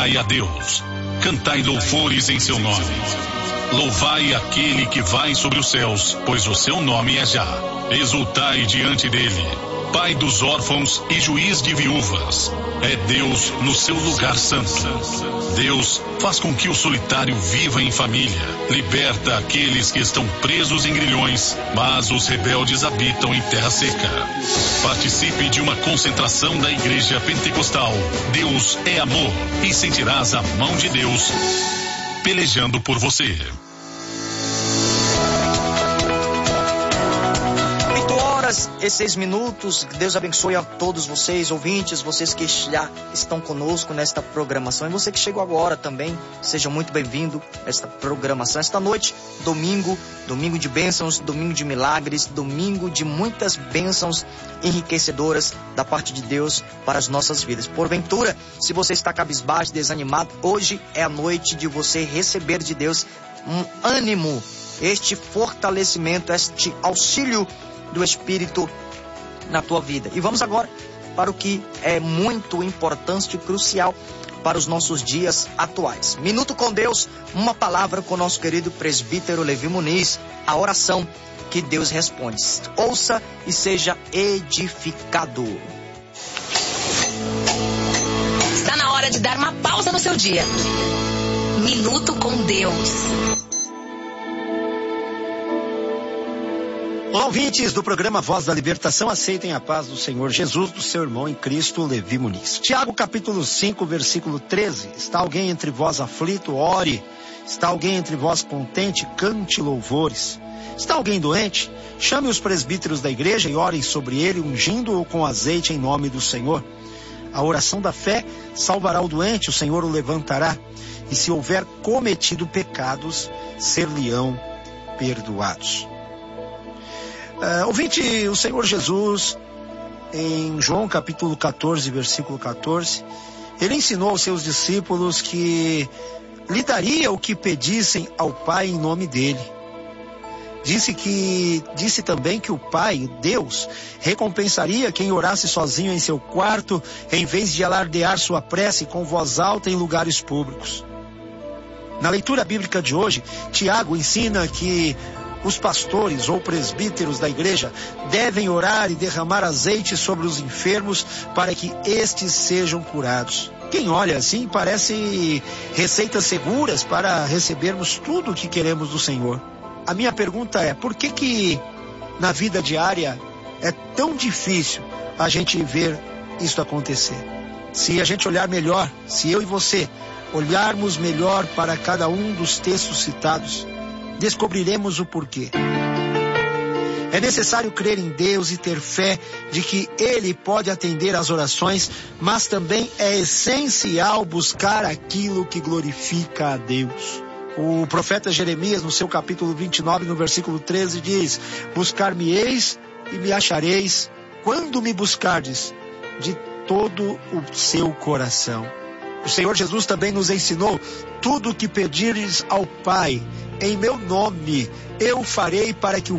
Adorai a Deus, cantai louvores em seu nome. Louvai aquele que vai sobre os céus, pois o seu nome é Já. Exultai diante dele, Pai dos órfãos e juiz de viúvas. É Deus no seu lugar santo. Deus faz com que o solitário viva em família. Liberta aqueles que estão presos em grilhões, mas os rebeldes habitam em terra seca. Participe de uma concentração da Igreja Pentecostal. Deus é amor e sentirás a mão de Deus pelejando por você. 8h06. Deus abençoe a todos vocês, ouvintes, vocês que já estão conosco nesta programação. E você que chegou agora também, seja muito bem-vindo a esta programação. Esta noite, domingo de bênçãos, domingo de milagres, domingo de muitas bênçãos enriquecedoras da parte de Deus para as nossas vidas. Porventura, se você está cabisbaixo, desanimado, hoje é a noite de você receber de Deus um ânimo, este fortalecimento, este auxílio do Espírito na tua vida. E vamos agora para o que é muito importante e crucial para os nossos dias atuais. Minuto com Deus, uma palavra com o nosso querido presbítero Levi Muniz, a oração que Deus responde. Ouça e seja edificado. Está na hora de dar uma pausa no seu dia. Minuto com Deus. Olá, ouvintes do programa Voz da Libertação, aceitem a paz do Senhor Jesus, do seu irmão em Cristo, Levi Muniz. Tiago capítulo 5, versículo 13. Está alguém entre vós aflito? Ore. Está alguém entre vós contente? Cante louvores. Está alguém doente? Chame os presbíteros da igreja e orem sobre ele, ungindo-o com azeite em nome do Senhor. A oração da fé salvará o doente, o Senhor o levantará. E se houver cometido pecados, ser-lhe-ão perdoados. Ouvinte, o Senhor Jesus, em João capítulo 14, versículo 14, ele ensinou aos seus discípulos que lhe daria o que pedissem ao Pai em nome dele. Disse também que o Pai, Deus, recompensaria quem orasse sozinho em seu quarto, em vez de alardear sua prece com voz alta em lugares públicos. Na leitura bíblica de hoje, Tiago ensina que os pastores ou presbíteros da igreja devem orar e derramar azeite sobre os enfermos para que estes sejam curados. Quem olha assim parece receitas seguras para recebermos tudo o que queremos do Senhor. A minha pergunta é, por que na vida diária é tão difícil a gente ver isso acontecer? Se a gente olhar melhor, se eu e você olharmos melhor para cada um dos textos citados, descobriremos o porquê. É necessário crer em Deus e ter fé de que Ele pode atender às orações, mas também é essencial buscar aquilo que glorifica a Deus. O profeta Jeremias, no seu capítulo 29, no versículo 13, diz: buscar-me-eis e me achareis, quando me buscardes de todo o seu coração. O Senhor Jesus também nos ensinou: tudo o que pedires ao Pai, em meu nome, eu farei para que o